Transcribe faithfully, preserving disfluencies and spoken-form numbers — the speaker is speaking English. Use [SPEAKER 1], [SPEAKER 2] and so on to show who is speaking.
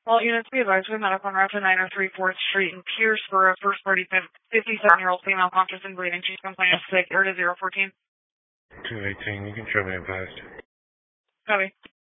[SPEAKER 1] All units be advised, we have medical on route to nine oh three fourth Street in Pierce for a first party fifty-seven-year-old female conscious and bleeding. She's complaining of sick. Air to zero fourteen.
[SPEAKER 2] two eighteen, you can show me advised.
[SPEAKER 1] Copy.